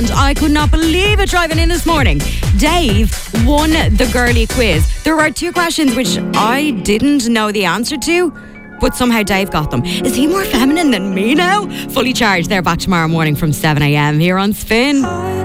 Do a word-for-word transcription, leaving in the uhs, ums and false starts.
And I could not believe it driving in this morning. Dave won the girly quiz. There were two questions which I didn't know the answer to, but somehow Dave got them. Is he more feminine than me now? Fully Charged. They're back tomorrow morning from seven a.m. here on Spin.